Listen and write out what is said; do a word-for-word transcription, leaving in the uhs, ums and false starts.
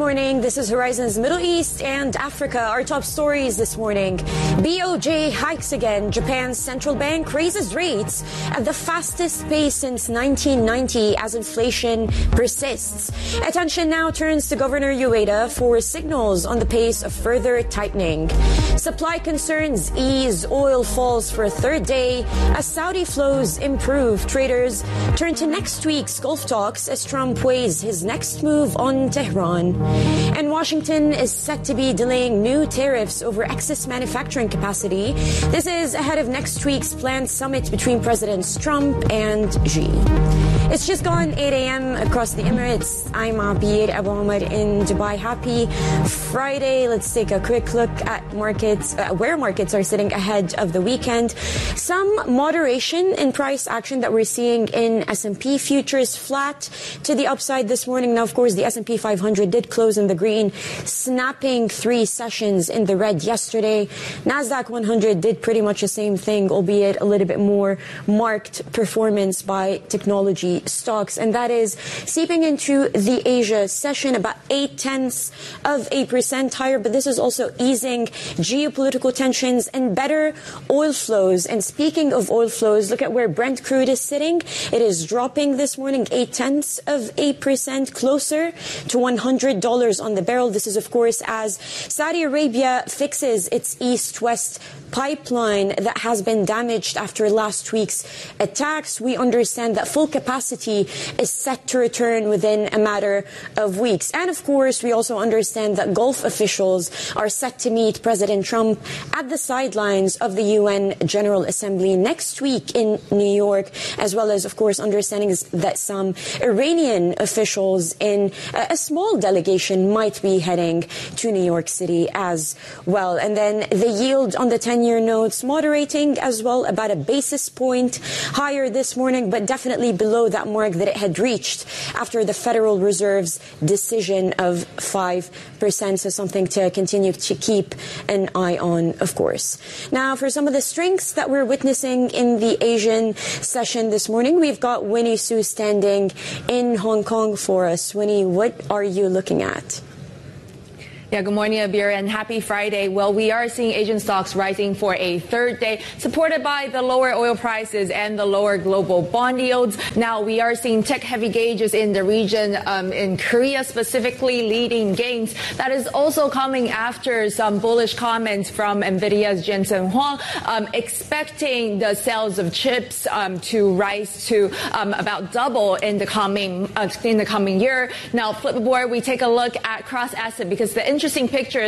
morning. This is Horizon's Middle East and Africa. Our top stories this morning. B O J hikes again. Japan's central bank raises rates at the fastest pace since nineteen ninety as inflation persists. Attention now turns to Governor Ueda for signals on the pace of further tightening. Supply concerns ease. Oil falls for a third day as Saudi flows improve. Traders turn to next week's Gulf talks as Trump weighs his next move on Tehran. And Washington is set to be delaying new tariffs over excess manufacturing capacity. This is ahead of next week's planned summit between Presidents Trump and Xi. It's just gone eight a.m. across the Emirates. I'm Abir Abu Omar in Dubai. Happy Friday. Let's take a quick look at markets, uh, where markets are sitting ahead of the weekend. Some moderation in price action that we're seeing in S and P futures, flat to the upside this morning. Now, of course, the S and P five hundred did close in the green, snapping three sessions in the red yesterday. Nasdaq one hundred did pretty much the same thing, albeit a little bit more marked performance by technology stocks, and that is seeping into the Asia session about eight tenths of a percent higher. But this is also easing geopolitical tensions and better oil flows. And speaking of oil flows, look at where Brent crude is sitting. It is dropping this morning eight tenths of a percent, closer to one hundred dollars on the barrel. This is, of course, as Saudi Arabia fixes its east-west pipeline that has been damaged after last week's attacks. We understand that full capacity is set to return within a matter of weeks. And of course, we also understand that Gulf officials are set to meet President Trump at the sidelines of the U N General Assembly next week in New York, as well as, of course, understanding that some Iranian officials in a small delegation might be heading to New York City as well. And then the yield on the ten-year notes moderating as well, about a basis point higher this morning, but definitely below that mark that it had reached after the Federal Reserve's decision of five percent. So something to continue to keep an eye on, of course. Now, for some of the strengths that we're witnessing in the Asian session this morning, we've got Winnie Su standing in Hong Kong for us. Winnie, what are you looking at? Yeah, good morning, Abir, and happy Friday. Well, we are seeing Asian stocks rising for a third day, supported by the lower oil prices and the lower global bond yields. Now, we are seeing tech-heavy gauges in the region, um, in Korea specifically, leading gains. That is also coming after some bullish comments from NVIDIA's Jensen Huang, um, expecting the sales of chips um, to rise to um, about double in the coming uh, in the coming year. Now, flip the board, we take a look at cross-asset, because the interesting picture